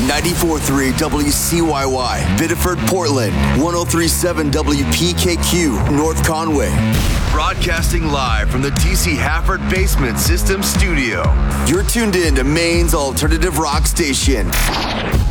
94.3 WCYY, Biddeford, Portland. 103.7 WPKQ, North Conway. Broadcasting live from the DC Hafford Basement System Studio. You're tuned in to Maine's alternative rock station.